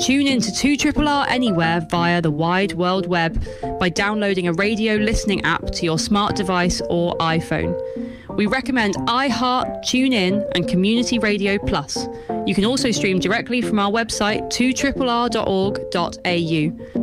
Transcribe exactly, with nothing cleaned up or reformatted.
Tune in to two R R R anywhere via the wide world web by downloading a radio listening app to your smart device or iPhone. We recommend iHeart, TuneIn and Community Radio Plus. You can also stream directly from our website two R R R dot org dot A U.